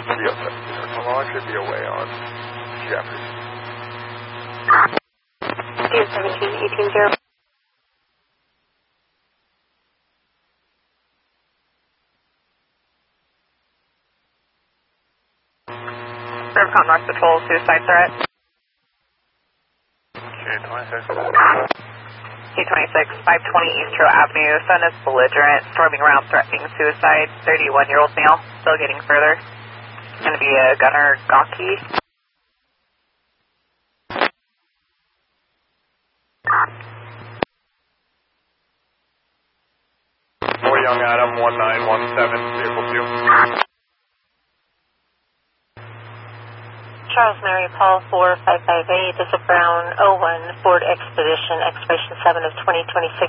How long should be away on Jeffrey? Deer 17, 18-0. Rivercon North Patrol, suicide threat. K26. K26, 520 East Trail Avenue. Son is belligerent, storming around, threatening suicide. 31-year-old male, still getting further. Going to be a Gunner Gawkey. Boy Young Adam, 1917, vehicle 2. Charles Mary Paul 4558, this is Brown 01 Ford Expedition, expiration 7 of 2026.